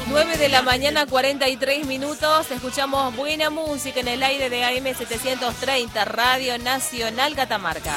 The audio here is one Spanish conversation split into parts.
9 de la mañana, 43 minutos. Escuchamos buena música en el aire de AM 730, Radio Nacional Catamarca.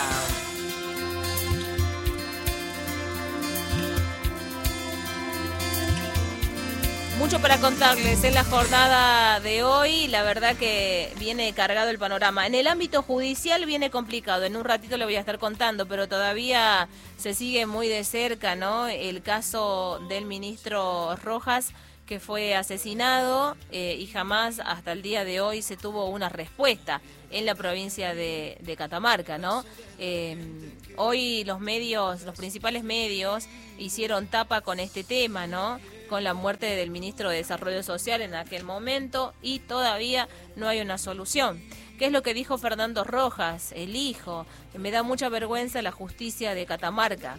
Mucho para contarles en la jornada de hoy. La verdad que viene cargado el panorama. En el ámbito judicial viene complicado. En un ratito le voy a estar contando, pero todavía se sigue muy de cerca, ¿no? El caso del ministro Rojas, que fue asesinado y jamás hasta el día de hoy se tuvo una respuesta en la provincia de Catamarca, ¿no? Hoy los principales medios hicieron tapa con este tema, ¿no? Con la muerte del ministro de Desarrollo Social en aquel momento y todavía no hay una solución. ¿Qué es lo que dijo Fernando Rojas, el hijo? Me da mucha vergüenza la justicia de Catamarca.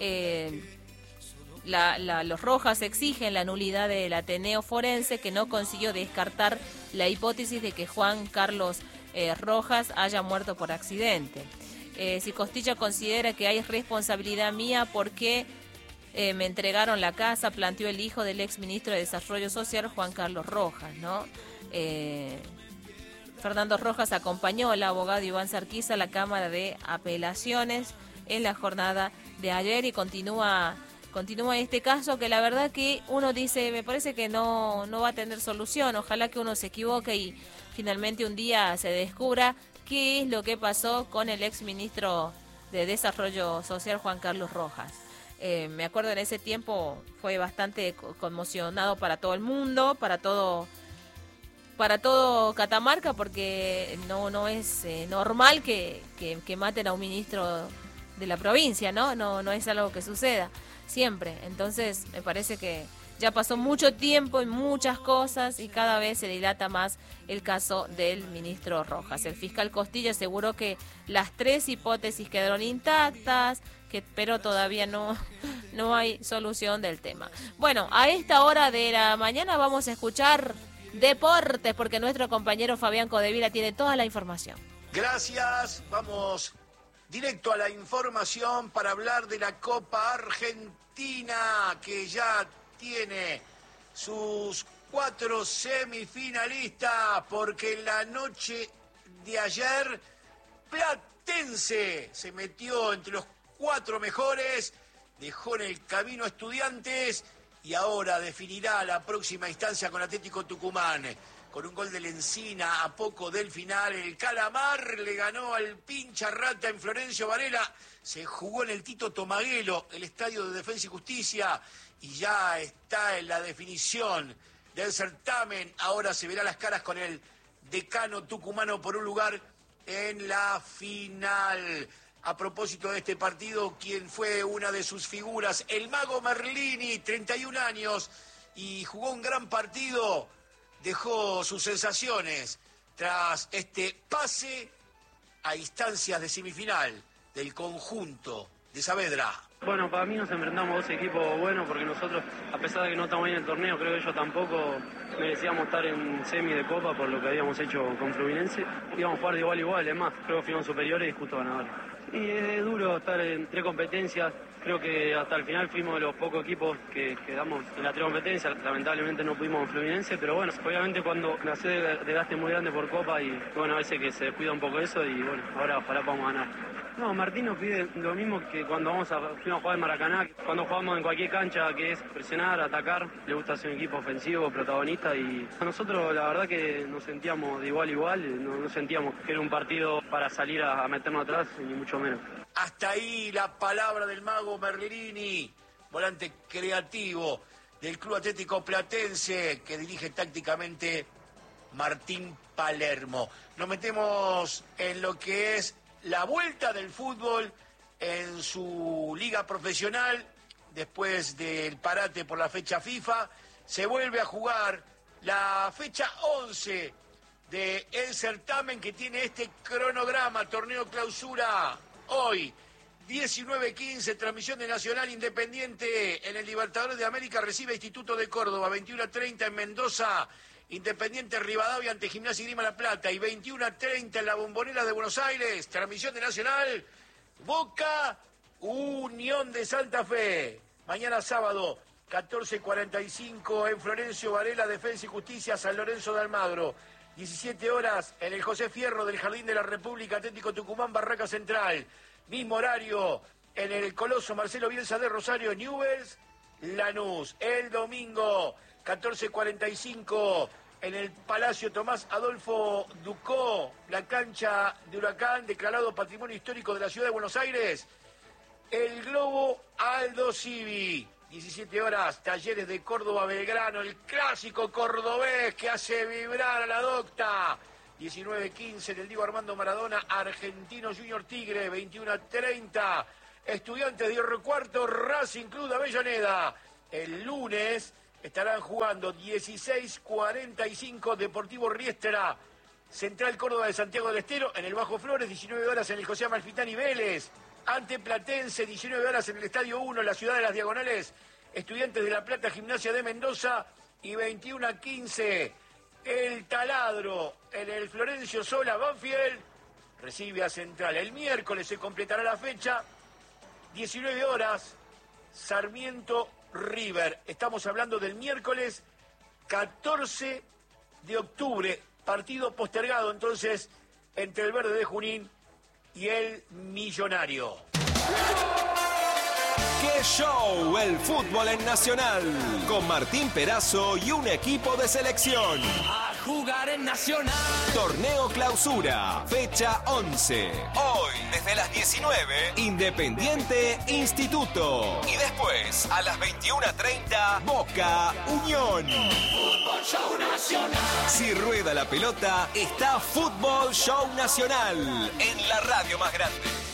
Los Rojas exigen la nulidad del Ateneo Forense, que no consiguió descartar la hipótesis de que Juan Carlos Rojas haya muerto por accidente. Si Costilla considera que hay responsabilidad mía porque me entregaron la casa, planteó el hijo del exministro de Desarrollo Social, Juan Carlos Rojas, ¿no? Fernando Rojas acompañó al abogado Iván Sarquís a la Cámara de Apelaciones en la jornada de ayer y continúa este caso que la verdad que uno dice, me parece que no va a tener solución. Ojalá que uno se equivoque y finalmente un día se descubra qué es lo que pasó con el exministro de Desarrollo Social, Juan Carlos Rojas. Me acuerdo en ese tiempo fue bastante conmocionado para todo el mundo, para todo Catamarca, porque no es normal que maten a un ministro de la provincia, ¿no? No es algo que suceda siempre. Entonces me parece que ya pasó mucho tiempo y muchas cosas y cada vez se dilata más el caso del ministro Rojas. El fiscal Costilla aseguró que las 3 hipótesis quedaron intactas, pero todavía no hay solución del tema. Bueno, a esta hora de la mañana vamos a escuchar deportes porque nuestro compañero Fabián Codevila tiene toda la información. Gracias, vamos directo a la información para hablar de la Copa Argentina, que ya tiene sus 4 semifinalistas, porque en la noche de ayer Platense se metió entre los 4 mejores, dejó en el camino a Estudiantes y ahora definirá la próxima instancia con Atlético Tucumán. Con un gol de Lencina a poco del final, el Calamar le ganó al pincha rata en Florencio Varela. Se jugó en el Tito Tomaguelo, el estadio de Defensa y Justicia, y ya está en la definición del certamen. Ahora se verá las caras con el decano tucumano por un lugar en la final. A propósito de este partido, quien fue una de sus figuras, el Mago Merlini, 31 años, y jugó un gran partido, dejó sus sensaciones tras este pase a instancias de semifinal del conjunto de Saavedra. Bueno, para mí nos enfrentamos 2 equipos buenos porque nosotros, a pesar de que no estamos bien en el torneo, creo que ellos tampoco merecíamos estar en semi de Copa por lo que habíamos hecho con Fluminense. Íbamos a jugar de igual a igual, es más, creo que fuimos superiores y justo ganadores. Y es duro estar en 3 competencias, creo que hasta el final fuimos de los pocos equipos que quedamos en las 3 competencias, lamentablemente no pudimos en Fluminense, pero bueno, obviamente cuando nace de gaste muy grande por Copa y bueno, a veces que se descuida un poco eso y bueno, ahora ojalá podamos ganar. No, Martín nos pide lo mismo que cuando fuimos a jugar en Maracaná, cuando jugamos en cualquier cancha, que es presionar, atacar, le gusta ser un equipo ofensivo, protagonista y a nosotros la verdad que nos sentíamos de igual a igual, no sentíamos que era un partido para salir a meternos atrás, ni mucho menos. Hasta ahí la palabra del Mago Merlini, volante creativo del Club Atlético Platense, que dirige tácticamente Martín Palermo. Nos metemos en lo que es la vuelta del fútbol en su liga profesional. Después del parate por la fecha FIFA, se vuelve a jugar la fecha 11 del certamen, que tiene este cronograma: torneo clausura hoy 19:15, transmisión de Nacional Independiente en el Libertadores de América, recibe Instituto de Córdoba. 21:30 en Mendoza, Independiente Rivadavia ante Gimnasia y Grima La Plata, y 21:30 en la Bombonera de Buenos Aires, transmisión de Nacional, Boca Unión de Santa Fe. Mañana sábado 14:45 en Florencio Varela, Defensa y Justicia, San Lorenzo de Almagro. 17 horas en el José Fierro del Jardín de la República, Atlético Tucumán, Barraca Central. Mismo horario en el Coloso Marcelo Bielsa de Rosario, Newell's, Lanús. El domingo, 14:45 en el Palacio Tomás Adolfo Ducó, la cancha de Huracán, declarado Patrimonio Histórico de la Ciudad de Buenos Aires. El Globo Aldo Civi. 17 horas, Talleres de Córdoba Belgrano, el clásico cordobés que hace vibrar a la docta. 19:15 en el Diego Armando Maradona, Argentino Junior Tigre. 21:30, Estudiantes de Hierro Cuarto, Racing Club de Avellaneda. El lunes estarán jugando 16:45, Deportivo Riestra, Central Córdoba de Santiago del Estero, en el Bajo Flores. 19 horas en el José Amalfitani Vélez, ante Platense. 19 horas en el Estadio 1, en la Ciudad de las Diagonales, Estudiantes de La Plata, Gimnasia de Mendoza. Y 21:15, el Taladro, en el Florencio Sola, Banfield recibe a Central. El miércoles se completará la fecha, 19 horas, Sarmiento River. Estamos hablando del miércoles 14 de octubre, partido postergado entonces entre el Verde de Junín y el Millonario. ¡Qué show! El fútbol en Nacional, con Martín Perazo y un equipo de selección. A jugar en Nacional. Torneo Clausura, fecha 11. Hoy, desde las 19, Independiente Instituto. Y después, a las 21:30, Boca Unión. Fútbol Show Nacional. Si rueda la pelota, está Fútbol Show Nacional, en la radio más grande.